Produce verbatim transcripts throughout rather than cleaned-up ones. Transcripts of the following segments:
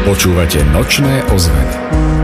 Počúvate Nočné ozveny.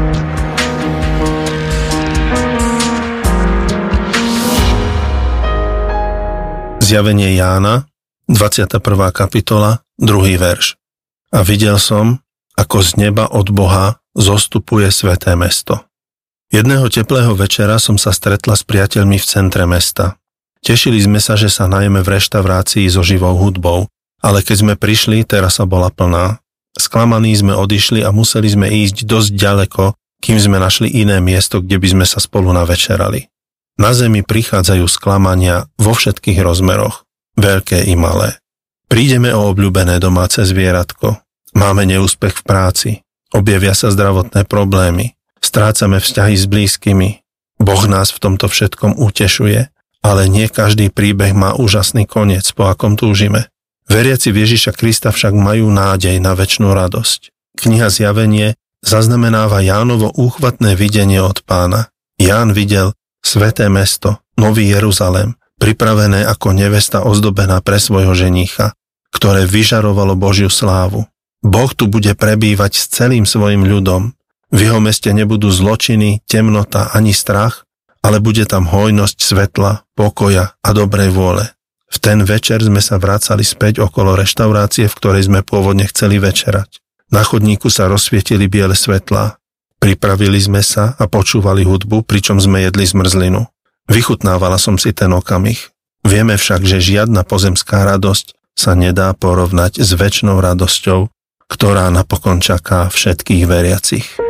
Zjavenie Jána, dvadsiata prvá kapitola, druhý verš. A videl som, ako z neba od Boha zostupuje sväté mesto. Jedného teplého večera som sa stretla s priateľmi v centre mesta. Tešili sme sa, že sa najeme v reštaurácii so živou hudbou, ale keď sme prišli, terasa bola plná. Sklamaní sme odišli a museli sme ísť dosť ďaleko, kým sme našli iné miesto, kde by sme sa spolu navečerali. Na zemi prichádzajú sklamania vo všetkých rozmeroch, veľké i malé. Prídeme o obľúbené domáce zvieratko, máme neúspech v práci, objavia sa zdravotné problémy, strácame vzťahy s blízkymi. Boh nás v tomto všetkom utešuje, ale nie každý príbeh má úžasný koniec, po akom túžime. Veriaci v Ježiša Krista však majú nádej na večnú radosť. Kniha Zjavenie zaznamenáva Jánovo úchvatné videnie od Pána. Ján videl sväté mesto, Nový Jeruzalém, pripravené ako nevesta ozdobená pre svojho ženícha, ktoré vyžarovalo Božiu slávu. Boh tu bude prebývať s celým svojim ľudom. V jeho meste nebudú zločiny, temnota ani strach, ale bude tam hojnosť svetla, pokoja a dobrej vôle. V ten večer sme sa vracali späť okolo reštaurácie, v ktorej sme pôvodne chceli večerať. Na chodníku sa rozsvietili biele svetlá. Pripravili sme sa a počúvali hudbu, pričom sme jedli zmrzlinu. Vychutnávala som si ten okamih. Vieme však, že žiadna pozemská radosť sa nedá porovnať s večnou radosťou, ktorá napokon čaká všetkých veriacich.